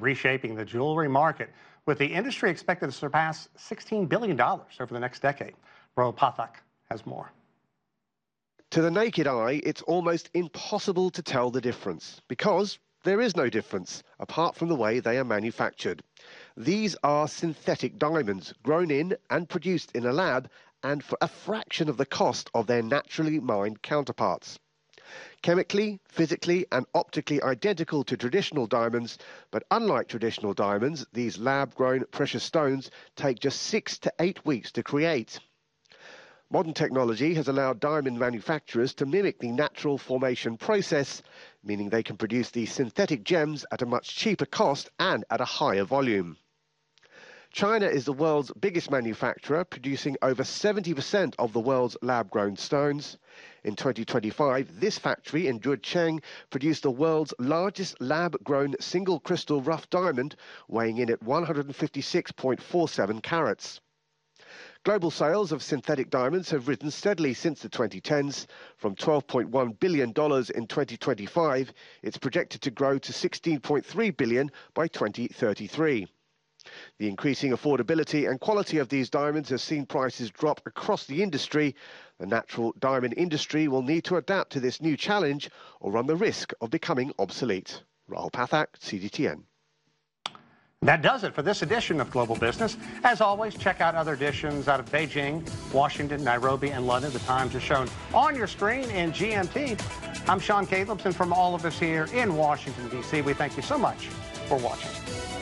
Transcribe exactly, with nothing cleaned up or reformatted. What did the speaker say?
reshaping the jewelry market, with the industry expected to surpass sixteen billion dollars over the next decade. Rahul Pathak has more. To the naked eye, it's almost impossible to tell the difference because there is no difference apart from the way they are manufactured. These are synthetic diamonds grown in and produced in a lab and for a fraction of the cost of their naturally mined counterparts. Chemically, physically and optically identical to traditional diamonds, but unlike traditional diamonds, these lab-grown precious stones take just six to eight weeks to create. Modern technology has allowed diamond manufacturers to mimic the natural formation process, meaning they can produce these synthetic gems at a much cheaper cost and at a higher volume. China is the world's biggest manufacturer, producing over seventy percent of the world's lab-grown stones. In twenty twenty-five, this factory in Zhucheng produced the world's largest lab-grown single crystal rough diamond, weighing in at one hundred fifty-six point four seven carats. Global sales of synthetic diamonds have risen steadily since the twenty tens. From twelve point one billion dollars in twenty twenty-five, it's projected to grow to sixteen point three billion dollars by twenty thirty-three. The increasing affordability and quality of these diamonds has seen prices drop across the industry. The natural diamond industry will need to adapt to this new challenge or run the risk of becoming obsolete. Rahul Pathak, C G T N. That does it for this edition of Global Business. As always, check out other editions out of Beijing, Washington, Nairobi, and London. The times are shown on your screen in G M T. I'm Sean Calebs, and from all of us here in Washington, D C, we thank you so much for watching.